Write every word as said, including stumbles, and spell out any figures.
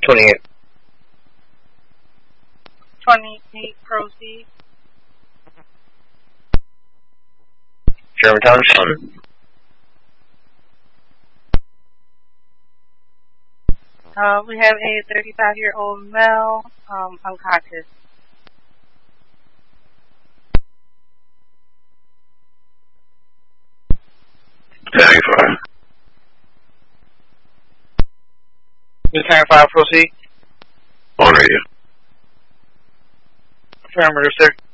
twenty-eight. twenty-eight, proceed. Germantown, son. Uh, we have a thirty-five-year-old male, um, unconscious. thirty-five. Lieutenant five, proceed. On radio. Affirmative, sir.